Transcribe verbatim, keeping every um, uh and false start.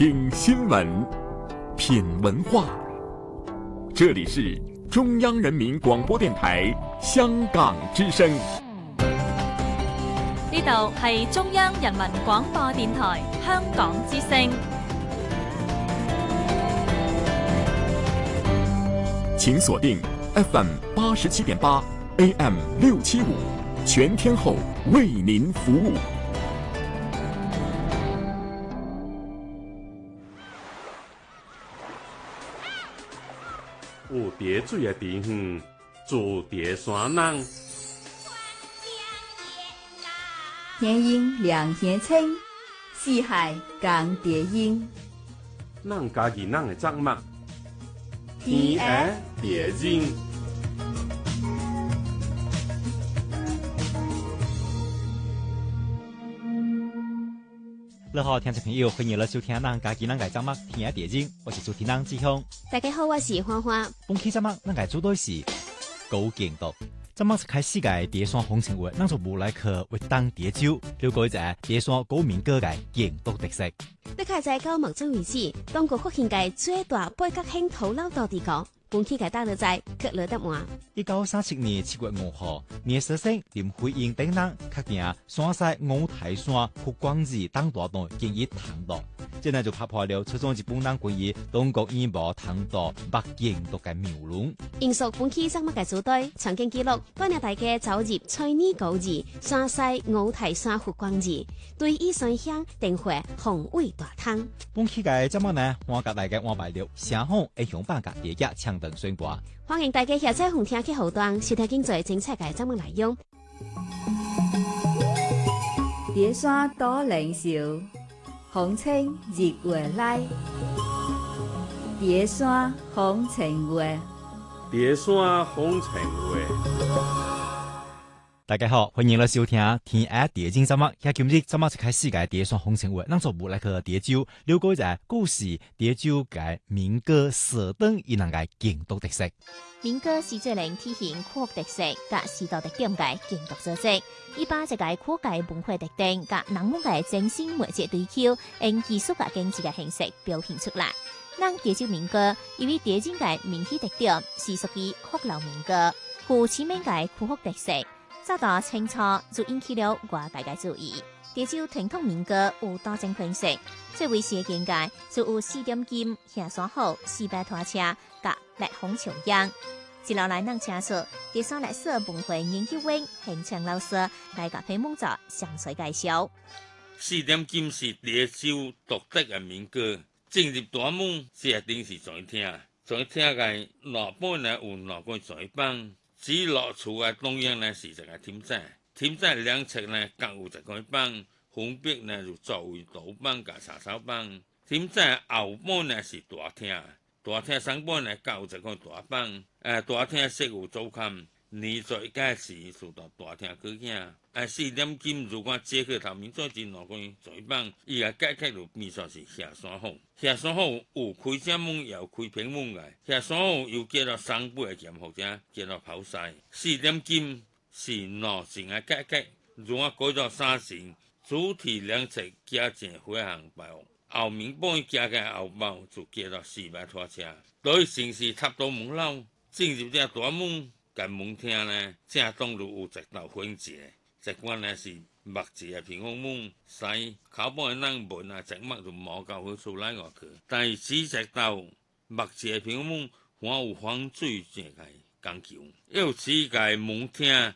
听新闻，品文化。这里是中央人民廣播電台香港之聲。 呢度係中央人民廣播電台香港之聲。 請鎖定 F M 八十七點八 A M 六七五，全天候為您服務。 有蝶水的地方，住蝶山人。 天陰涼天清，四海共蝶音。 咱家己咱的作物，天涯蝶音。 你好，聽眾朋友，歡迎嚟收聽咱家己咱嘅節目《天涯蝶音》，我是主持人志雄。 大家好，我是花花。 本期節目咱嘅主題是高境度。節目是開始嘅蝶山風情話，咱就無來去活動蝶洲，了解一下蝶山古民歌嘅境度特色。 你睇在到目前為止，當局發現嘅最大八角興土樓道地區，本期嘅打落在克羅德灣。 一九三七年七月五號，聶師生林徽因等人確定山西五台山福光寺等大段建議通道，這呢就拍破了初中日本人關於中國醫務通道北境度嘅謬論。 因屬本期節目嘅主題，曾經記錄當日大家走入翠泥高寺、山西五台山福光寺，對伊山鄉定會宏偉大湯。 本期嘅節目呢，我甲大家安排了城鄉會向辦嘅第一搶登宣佈。 歡迎大家下載紅聽嘅後段，收聽經濟政策嘅節目內容。 蝶山多靈秀，風清日月來。蝶山風情話， 蝶山風情話。 大家好，歡迎嚟收聽天涯蝶音節目。今日節目就開始嘅蝶山風情話，咱就無來去蝶洲了解一下故事蝶洲嘅民歌設定以能嘅境度特色。 民歌是最能體現科學特色、甲時代特點嘅境度特色。伊把這個科學文化特點、甲人文嘅精神媒介追求，用技術嘅經濟嘅形式表現出來。咱蝶洲民歌因為蝶洲嘅明顯特點是屬於福流民歌，有前面嘅科學特色。早到清楚就引起了外界嘅注意。蝶洲傳統民歌有多種形式，最為時嘅境界就有四點金、下山後、四百拖車、甲烈風重陽。接落來，咱請出蝶山歷史文化研究院現場老師來甲批蒙作詳細介紹。 四點金是蝶洲獨特嘅民歌，進入大門是一定是最聽，最聽嘅老輩呢有老輩最棒。至落厝嘅當然呢是一個添仔，添仔兩側呢各有一個幫，分別呢就作為島幫甲茶草幫。添仔後半呢是大廳，大廳上半呢各有一個大幫。誒、呃、大廳設有灶坎，年在開始就到大廳去行。誒四點金如果接去頭面做陣兩個嘴幫，伊個解決就變作是下山後，下山後有開正門也有開平門嘅，下山後又叫做上背嘅劍或者叫做跑賽。四點金是兩層嘅解決，如果改做三層，主體兩側加正回航包，後面半加嘅後包就叫做四百拖車。對城市插到門樓，進入這大門嘅門廳呢，正當就有一道分界。這關呢是木質嘅平方門，使口幫嘅人門啊，隻墨就冇夠好出來外去。但係只隻道木質嘅平方門，還有防水這個鋼橋。又此個門廳